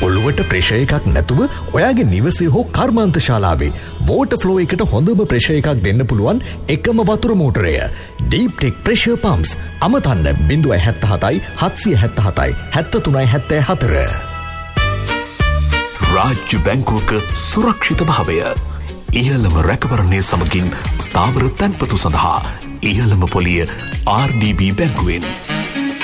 ඔළුවට ප්‍රෙෂර් එකක් නැතුව ඔයාගේ නිවසේ හෝ කර්මාන්ත ශාලාවේ වෝටර් ෆ්ලෝ එකට හොඳම ප්‍රෙෂර් එකක් දෙන්න පුළුවන් එකම වතුර මෝටරය Deep Tech Pressure Pumps. අමතන්න 077 777 7374. රාජ්‍ය බැංකුවක සුරක්ෂිත භාවය. ඉහළම රැකවරණය සමගින් ස්ථාවර තැන්පතු සඳහා ඉහළම පොලිය RDB බැංකුවෙන්.